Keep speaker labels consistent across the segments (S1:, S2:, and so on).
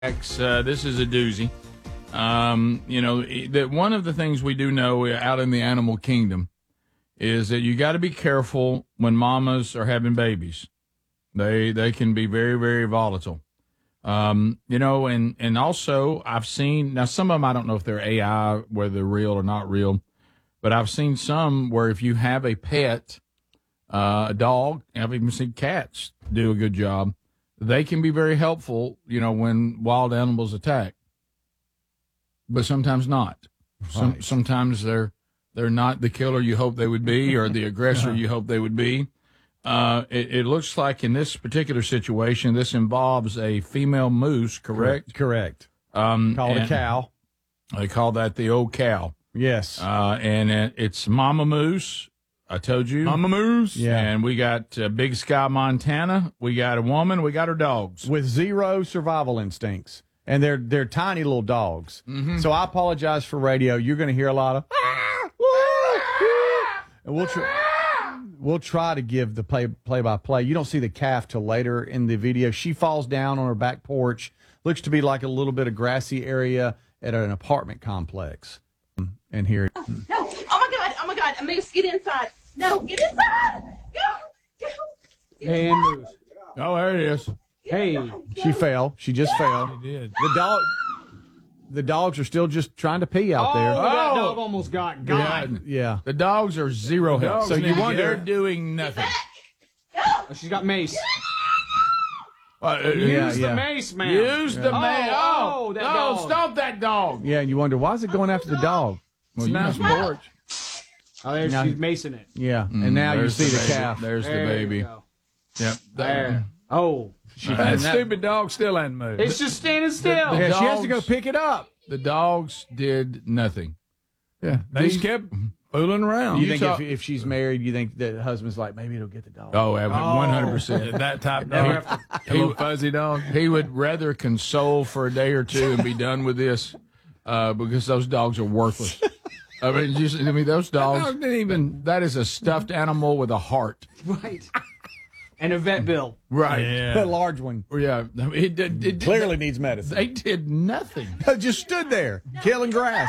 S1: This is a doozy. That one of the things we do know out in the animal kingdom is that you got to be careful when mamas are having babies. They can be very, very volatile. And also I've seen, now some of them, I don't know if they're AI, whether they're real or not real, but I've seen some where if you have a pet, a dog, I've even seen cats do a good job. They can be very helpful, when wild animals attack, but sometimes not.
S2: Right.
S1: Sometimes they're not the killer you hope they would be or the aggressor you hope they would be. It looks like in this particular situation, this involves a female moose, correct?
S2: Correct.
S1: Called
S2: a cow.
S1: They call that the old cow.
S2: Yes.
S1: It's Mama Moose. I told you.
S2: Mama Moose.
S1: Yeah. And we got Big Sky, Montana. We got a woman. We got her dogs.
S2: With zero survival instincts. And they're tiny little dogs. Mm-hmm. So I apologize for radio. You're going to hear a lot of, and we'll try to give the play-by-play. You don't see the calf till later in the video. She falls down on her back porch. Looks to be like a little bit of grassy area at an apartment complex. And here.
S3: No. Oh my God. A moose, get inside. No, get inside. Go.
S2: And moose.
S1: Oh, there it is.
S2: Hey, she fell. She just fell.
S1: She did.
S2: The dogs are still just trying to pee out there.
S4: That dog almost got
S2: Yeah.
S1: The dogs are zero help.
S2: So you wonder,
S1: they're doing nothing.
S4: She's got mace.
S2: Use
S4: the mace, man.
S1: Use the mace.
S4: Oh, that dog.
S1: Stop that dog.
S2: Yeah, and you wonder, why is it going after the dog?
S1: Well, you must porch.
S4: Oh, there she's macing it.
S2: Yeah, and now you see the calf.
S1: There's the baby. Yep.
S4: There. Oh.
S1: That stupid dog still hasn't moved.
S4: It's just standing still.
S2: Yeah, she has to go pick it up.
S1: The dogs did nothing. Yeah, they just kept fooling around.
S2: You think if she's married, you think the husband's like, maybe it'll get the dog?
S1: Oh, 100%.
S5: That type dog, a little fuzzy dog.
S1: He would rather console for a day or two and be done with this because those dogs are worthless. Those dogs didn't even. That is a stuffed animal with a heart.
S4: Right. And a vet bill.
S1: Right.
S2: Yeah. A large one.
S1: Yeah. It
S2: clearly needs medicine.
S1: They did nothing.
S2: Just stood there, killing grass.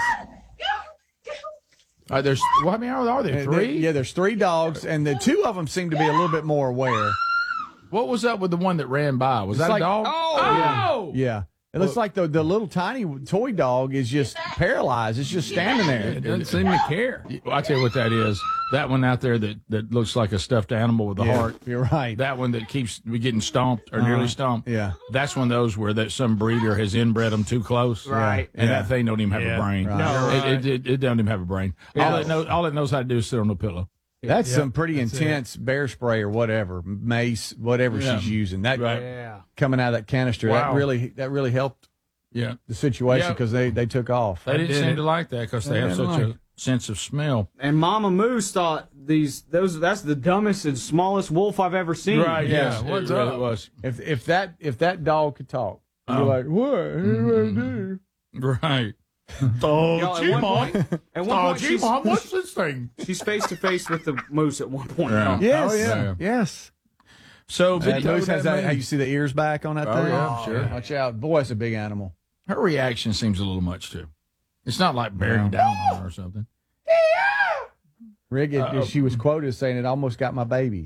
S1: Are there 3?
S2: There's 3 dogs, and the 2 of them seem to be a little bit more aware.
S1: What was up with the one that ran by? Was that a dog?
S4: Oh!
S2: Yeah. It looks like the little tiny toy dog is just paralyzed. It's just standing there.
S1: It doesn't seem to care. Well, I tell you what that is. That one out there that looks like a stuffed animal with a heart.
S2: You're right.
S1: That one that keeps getting stomped or nearly stomped.
S2: Yeah.
S1: That's one of those where some breeder has inbred them too close.
S4: Right.
S1: And that thing don't even have a brain.
S2: Right.
S4: No,
S1: It don't even have a brain.
S4: Yeah.
S1: All it knows how to do is sit on the pillow.
S2: That's some pretty intense bear spray or whatever, mace, whatever she's using. That coming out of that canister,
S1: Wow.
S2: that really helped
S1: Yeah.
S2: the situation because they took off.
S1: They didn't seem to like that because they have such a sense of smell.
S4: And Mama Moose thought that's the dumbest and smallest wolf I've ever seen.
S1: Right.
S2: Yes,
S1: Yeah.
S5: what's
S1: it really
S5: up?
S1: was.
S2: If that dog could talk, you're like, what? What do I do?
S1: Right.
S4: At one point,
S1: What's this thing?
S4: she's face to face with the moose at one point.
S1: Yeah.
S2: Yes.
S1: Oh, yeah.
S2: Yes.
S1: So
S2: That moose has that. How you see the ears back on that thing?
S1: yeah, sure.
S2: Watch out, boy! It's a big animal.
S1: her reaction seems a little much too. It's not like bearing down on her or something.
S2: Rick, she was quoted as saying, "It almost got my babies."